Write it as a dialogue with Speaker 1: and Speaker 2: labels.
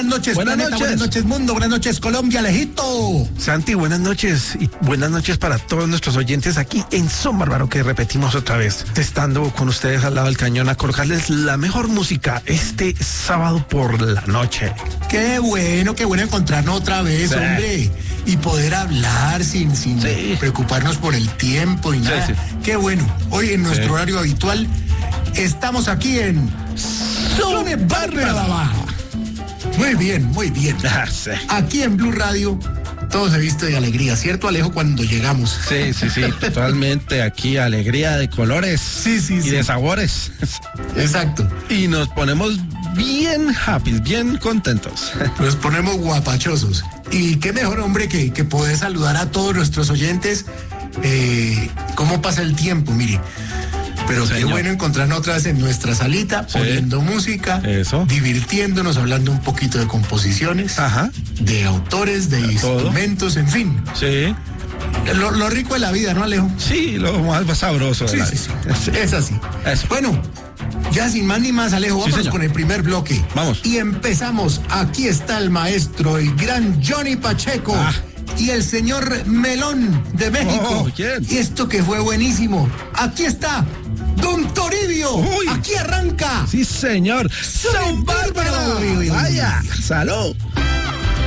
Speaker 1: noches,
Speaker 2: Buenas
Speaker 1: planeta,
Speaker 2: noches.
Speaker 1: buenas noches, mundo, buenas noches, Colombia, Alejito.
Speaker 2: Santi, buenas noches y buenas noches para todos nuestros oyentes aquí en Son Bárbaro, que repetimos otra vez, estando con ustedes al lado del cañón a colocarles la mejor música este sábado por la noche.
Speaker 1: Qué bueno encontrarnos otra vez,
Speaker 2: Sí.
Speaker 1: hombre, y poder hablar sin
Speaker 2: Sí.
Speaker 1: preocuparnos por el tiempo y nada.
Speaker 2: sí.
Speaker 1: Qué bueno, hoy en nuestro
Speaker 2: Sí.
Speaker 1: horario habitual estamos aquí en Son Bárbaro. Muy bien, muy bien.
Speaker 2: Sí.
Speaker 1: Aquí en Blue Radio todo se viste de alegría, ¿cierto, Alejo? Cuando llegamos.
Speaker 2: Sí, totalmente. Aquí alegría de colores y de sabores.
Speaker 1: Exacto.
Speaker 2: Y nos ponemos bien happy, bien contentos.
Speaker 1: Nos ponemos guapachosos. Y qué mejor, hombre, que poder saludar a todos nuestros oyentes. ¿Cómo pasa el tiempo? Mire. Pero qué
Speaker 2: Señor.
Speaker 1: bueno encontrarnos otra vez en nuestra salita,
Speaker 2: Sí.
Speaker 1: poniendo música,
Speaker 2: Eso.
Speaker 1: divirtiéndonos, hablando un poquito de composiciones,
Speaker 2: Ajá.
Speaker 1: de autores, de
Speaker 2: todo.
Speaker 1: instrumentos, en fin.
Speaker 2: Sí.
Speaker 1: Lo rico de la vida, ¿no, Alejo?
Speaker 2: Sí, lo más sabroso de
Speaker 1: Sí,
Speaker 2: la
Speaker 1: sí,
Speaker 2: vida.
Speaker 1: sí. Es así.
Speaker 2: Eso.
Speaker 1: Bueno, ya sin más ni más, Alejo,
Speaker 2: Sí,
Speaker 1: vámonos
Speaker 2: señor.
Speaker 1: con el primer bloque.
Speaker 2: Vamos.
Speaker 1: Y empezamos. Aquí está el maestro, el gran Johnny Pacheco.
Speaker 2: Ah.
Speaker 1: Y el señor Melón de México.
Speaker 2: Oh, ¿quién?
Speaker 1: Y esto que fue buenísimo. Aquí está Don Toribio.
Speaker 2: Uy.
Speaker 1: Aquí arranca.
Speaker 2: Sí, señor.
Speaker 1: Son Bárbaro.
Speaker 2: Vaya, salud.